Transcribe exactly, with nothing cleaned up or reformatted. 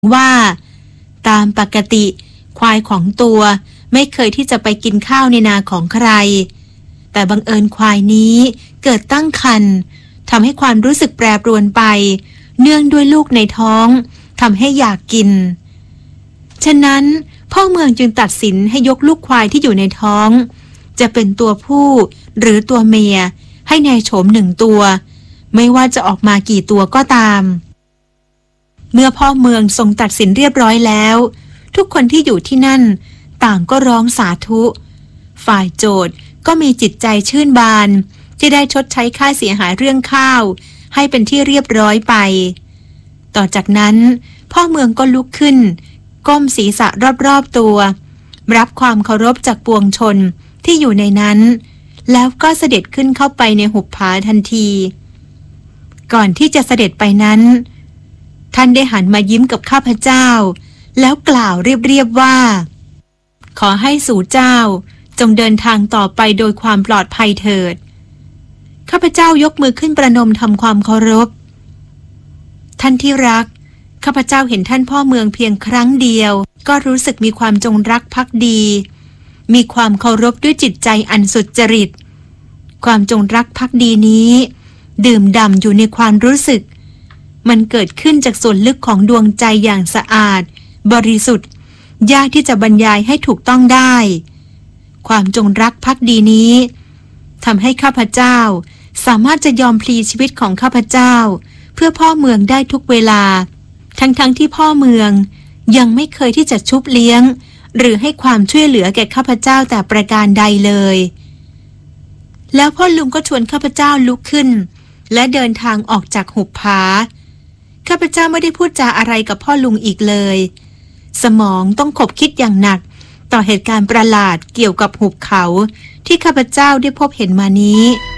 ว่าตามปกติควายของตัวไม่เคยที่จะไปกินข้าวในนาของใครแต่บังเอิญควายนี้เกิดตั้งครรภ์ทำให้ความรู้สึกแปรปรวนไปเนื่องด้วยลูกในท้องทำให้อยากกินฉะนั้นพ่อเมืองจึงตัดสินให้ยกลูกควายที่อยู่ในท้องจะเป็นตัวผู้หรือตัวเมียให้นายโฉมหนึ่งตัวไม่ว่าจะออกมากี่ตัวก็ตามเมื่อพ่อเมืองทรงตัดสินเรียบร้อยแล้วทุกคนที่อยู่ที่นั่นต่างก็ร้องสาธุฝ่ายโจทย์ก็มีจิตใจชื่นบานที่ได้ชดใช้ค่าเสียหายเรื่องข้าวให้เป็นที่เรียบร้อยไปต่อจากนั้นพ่อเมืองก็ลุกขึ้นก้มศีรษะรอบๆตัวรับความเคารพจากปวงชนที่อยู่ในนั้นแล้วก็เสด็จขึ้นเข้าไปในหุบผาทันทีก่อนที่จะเสด็จไปนั้นท่านได้หันมายิ้มกับข้าพเจ้าแล้วกล่าวเรียบๆว่าขอให้สู่เจ้าจงเดินทางต่อไปโดยความปลอดภัยเถิดข้าพเจ้ายกมือขึ้นประนมทำความเคารพท่านที่รักข้าพเจ้าเห็นท่านพ่อเมืองเพียงครั้งเดียวก็รู้สึกมีความจงรักภักดีมีความเคารพด้วยจิตใจอันสุจริตความจงรักภักดีนี้ดื่มด่ำอยู่ในความรู้สึกมันเกิดขึ้นจากส่วนลึกของดวงใจอย่างสะอาดบริสุทธิ์ยากที่จะบรรยายให้ถูกต้องได้ความจงรักภักดีนี้ทำให้ข้าพเจ้าสามารถจะยอมพลีชีวิตของข้าพเจ้าเพื่อพ่อเมืองได้ทุกเวลาทั้งๆ ท, ที่พ่อเมืองยังไม่เคยที่จะชุบเลี้ยงหรือให้ความช่วยเหลือแก่ข้าพเจ้าแต่ประการใดเลยแล้วพ่อลุงก็ชวนข้าพเจ้าลุกขึ้นและเดินทางออกจากหุบผาข้าพเจ้าไม่ได้พูดจาอะไรกับพ่อลุงอีกเลยสมองต้องขบคิดอย่างหนักต่อเหตุการณ์ประหลาดเกี่ยวกับหุบเขาที่ข้าพเจ้าได้พบเห็นมานี้